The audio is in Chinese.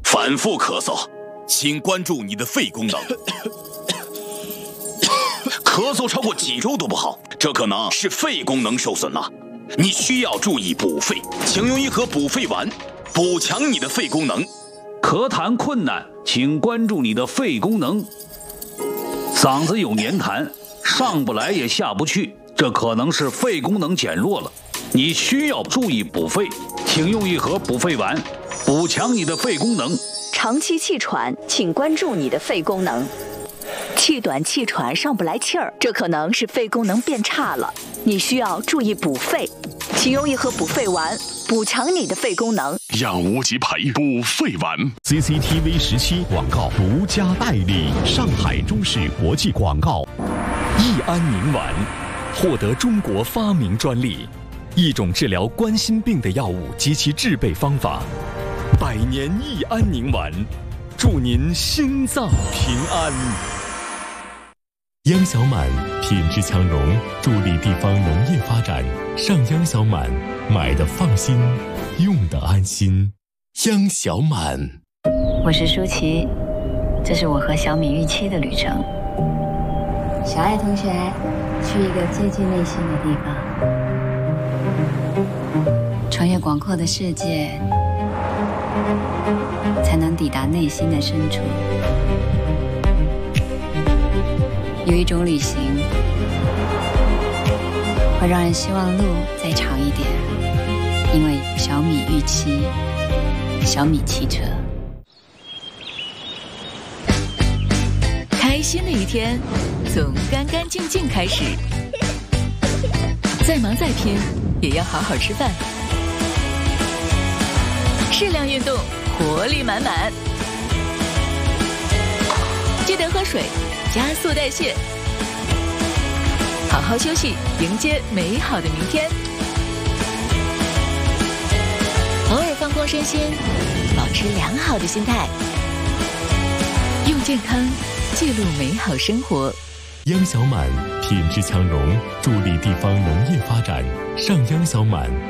反复咳嗽，请关注你的肺功能。咳嗽超过几周都不好，这可能是肺功能受损了。你需要注意补肺，请用一盒补肺丸，补强你的肺功能。 咳痰困难，请关注你的肺功能。嗓子有黏痰，上不来也下不去，这可能是肺功能减弱了。你需要注意补肺，请用一盒补肺丸，补强你的肺功能。 长期气喘，请关注你的肺功能。气短气喘上不来气儿，这可能是肺功能变差了，你需要注意补肺，请用一盒补肺丸，补强你的肺功能。 让无极培补肺丸。 CCTV 17广告独家代理，上海中视国际广告。益安宁丸获得中国发明专利，一种治疗冠心病的药物及其制备方法。百年益安宁丸，祝您心脏平安。 央小满品质强融，助力地方农业发展。上央小满，买的放心，用的安心。央小满。 我是舒淇，这是我和小米预期的旅程。小爱同学，去一个接近内心的地方，穿越广阔的世界，才能抵达内心的深处。有一种旅行，会让人希望路再长一点，因为小米预期，小米汽车。 开心的一天，从干干净净开始。再忙再拼，也要好好吃饭。适量运动，活力满满。记得喝水，加速代谢。好好休息，迎接美好的明天。偶尔放空身心，保持良好的心态。用健康记录美好生活。 央小满品质强融，助力地方农业发展。上央小满，